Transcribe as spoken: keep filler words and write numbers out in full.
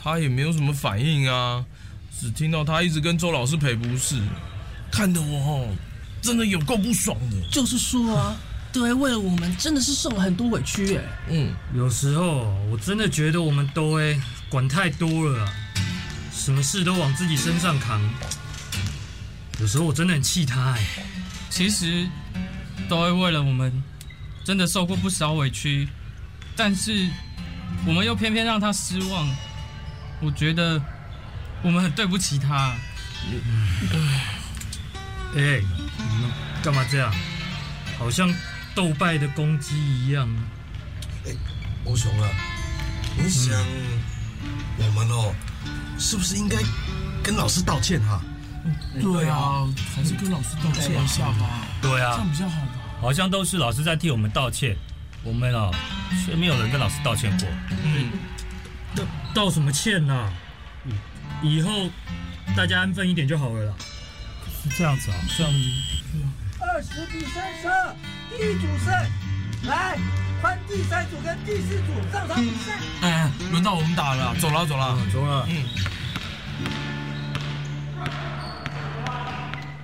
他也没有什么反应啊，只听到他一直跟周老师赔不是，看得我哦，真的有够不爽的。 就是说啊，对，为了我们真的是受了很多委屈耶。 嗯， 有时候我真的觉得我们都会管太多了啊，什么事都往自己身上扛。有时候我真的很气他哎。 其实都会为了我们真的受过不少委屈，但是我们又偏偏让他失望。我觉得我们很对不起他。 哎、欸，你们干嘛这样？好像斗败的公鸡一样。 哎、欸，欧雄啊，你想、嗯、我们哦，是不是应该跟老师道歉哈？ 对啊，还是跟老师道歉一下吧。 对啊， 这样比较好吧。 好像都是老师在替我们道歉，我们哦却没有人跟老师道歉过。 嗯，道道什么歉呐、啊？以后大家安分一点就好了啦。 是这样子啊，这样子。 二十比三十二，第一组胜。来，换第三组跟第四组上场比赛。 哎，轮到我们打了，走了走了， 走了。 嗯。